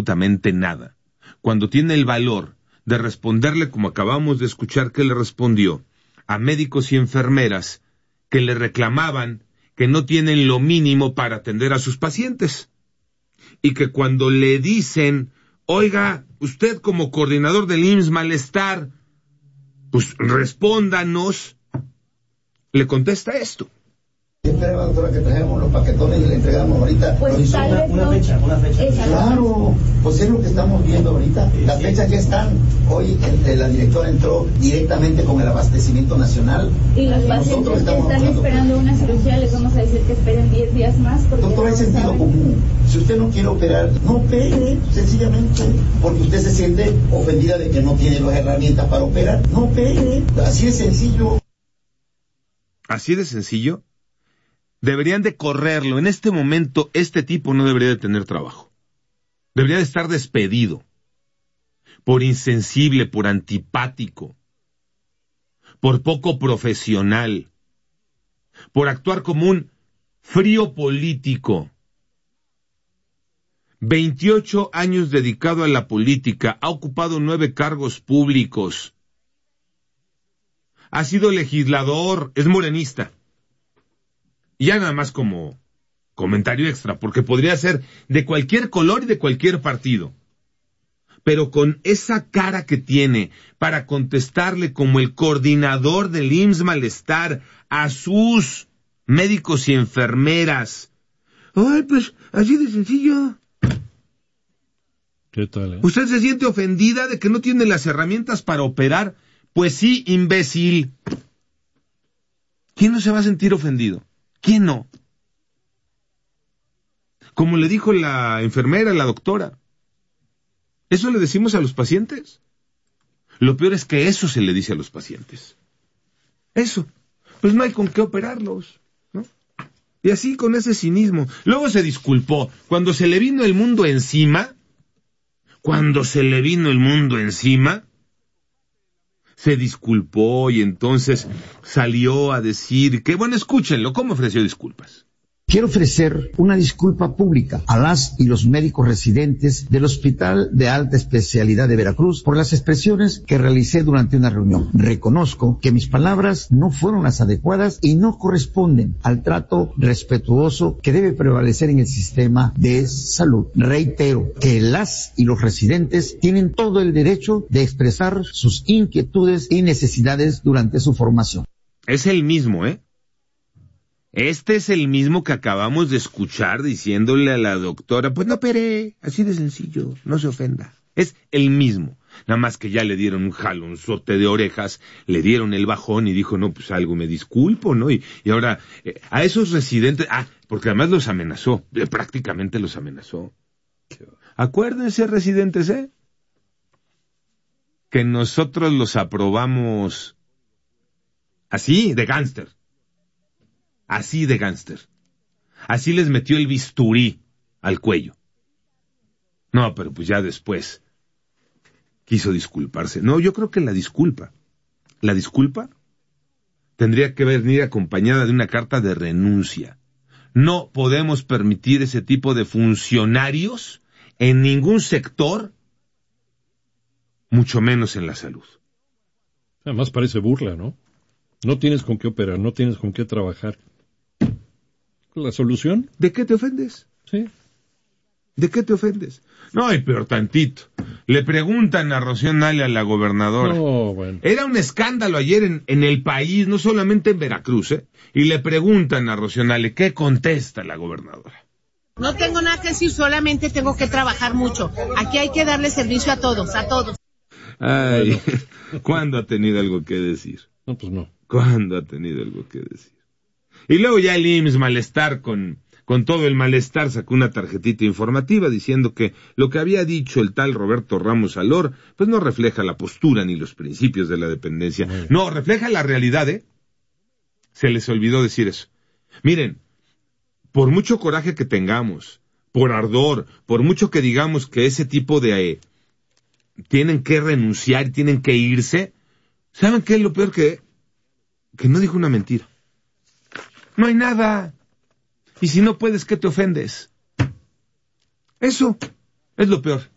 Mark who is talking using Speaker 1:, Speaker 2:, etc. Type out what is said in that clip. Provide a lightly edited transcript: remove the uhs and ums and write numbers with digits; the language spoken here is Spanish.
Speaker 1: absolutamente nada, cuando tiene el valor de responderle como acabamos de escuchar que le respondió a médicos y enfermeras que le reclamaban que no tienen lo mínimo para atender a sus pacientes? Y que cuando le dicen, oiga, usted como coordinador del IMSS Malestar, pues respóndanos, le contesta esto.
Speaker 2: Espera, doctora, que trajéramos los paquetones y le entregamos ahorita.
Speaker 3: Pues una fecha.
Speaker 2: Claro, pues es lo que estamos viendo ahorita. Las fechas ya están. Hoy la directora entró directamente con el abastecimiento nacional.
Speaker 3: Y los pacientes que están esperando una cirugía, les vamos a decir que esperen 10 días más.
Speaker 2: Doctora, es sentido común. Si usted no quiere operar, no opere, sencillamente. Porque usted se siente ofendida de que no tiene las herramientas para operar. No opere. Así de sencillo.
Speaker 1: ¿Así de sencillo? Deberían de correrlo. En este momento, este tipo no debería de tener trabajo. Debería de estar despedido. Por insensible, por antipático, por poco profesional, por actuar como un frío político. 28 años dedicado a la política, ha ocupado 9 cargos públicos, ha sido legislador, es morenista. Y ya nada más como comentario extra, porque podría ser de cualquier color y de cualquier partido. Pero con esa cara que tiene para contestarle como el coordinador del IMSS Malestar a sus médicos y enfermeras. Ay, pues, así de sencillo.
Speaker 4: ¿Qué tal,
Speaker 1: ¿Usted se siente ofendida de que no tiene las herramientas para operar? Pues sí, imbécil. ¿Quién no se va a sentir ofendido? ¿Quién no? Como le dijo la enfermera, la doctora. ¿Eso le decimos a los pacientes? Lo peor es que eso se le dice a los pacientes. Eso. Pues no hay con qué operarlos, ¿no? Y así con ese cinismo. Luego se disculpó. Cuando se le vino el mundo encima, se disculpó y entonces salió a decir que, bueno, escúchenlo, ¿cómo ofreció disculpas?
Speaker 2: Quiero ofrecer una disculpa pública a las y los médicos residentes del Hospital de Alta Especialidad de Veracruz por las expresiones que realicé durante una reunión. Reconozco que mis palabras no fueron las adecuadas y no corresponden al trato respetuoso que debe prevalecer en el sistema de salud. Reitero que las y los residentes tienen todo el derecho de expresar sus inquietudes y necesidades durante su formación.
Speaker 1: Es el mismo, Este es el mismo que acabamos de escuchar diciéndole a la doctora, pues no operé, así de sencillo, no se ofenda. Es el mismo, nada más que ya le dieron un jalonzote de orejas, le dieron el bajón y dijo, no, pues algo me disculpo, ¿no? Y ahora, a esos residentes, porque además los amenazó, prácticamente los amenazó. Acuérdense, residentes, que nosotros los aprobamos así, de gángster. Así de gángster. Así les metió el bisturí al cuello. No, pero pues ya después quiso disculparse. No, yo creo que la disculpa tendría que venir acompañada de una carta de renuncia. No podemos permitir ese tipo de funcionarios en ningún sector, mucho menos en la salud.
Speaker 4: Además parece burla, ¿no? No tienes con qué operar, no tienes con qué trabajar. ¿La solución?
Speaker 1: ¿De qué te ofendes?
Speaker 4: Sí.
Speaker 1: ¿De qué te ofendes? No, y peor tantito. Le preguntan a Rocío Nale, a la gobernadora.
Speaker 4: No, bueno.
Speaker 1: Era un escándalo ayer en el país, no solamente en Veracruz, Y le preguntan a Rocío Nale, ¿qué contesta la gobernadora?
Speaker 5: No tengo nada que decir, solamente tengo que trabajar mucho. Aquí hay que darle servicio a todos,
Speaker 1: Ay, ¿cuándo ha tenido algo que decir?
Speaker 4: No, pues no.
Speaker 1: ¿Cuándo ha tenido algo que decir? Y luego ya el IMSS Malestar, con todo el malestar, sacó una tarjetita informativa diciendo que lo que había dicho el tal Roberto Ramos Alor, pues no refleja la postura ni los principios de la dependencia. No, refleja la realidad, Se les olvidó decir eso. Miren, por mucho coraje que tengamos, por ardor, por mucho que digamos que ese tipo de tienen que renunciar y tienen que irse, ¿saben qué es lo peor? Que no dijo una mentira. No hay nada. Y si no puedes, ¿qué te ofendes? Eso es lo peor.